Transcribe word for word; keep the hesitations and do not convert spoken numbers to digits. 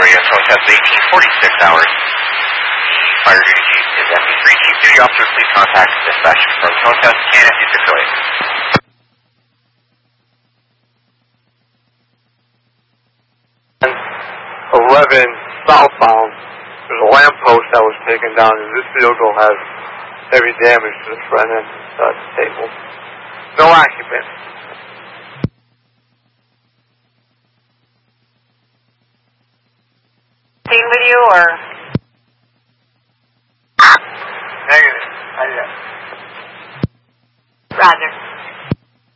U S Hotel eighteen forty-six hours. Fire duty chief is M P three. Chief duty officer, please contact dispatch from Hotel and its affiliate. eleven southbound, there's a lamppost that was taken down, and this vehicle has heavy damage to the front end of the table. No occupants. Staying with you or?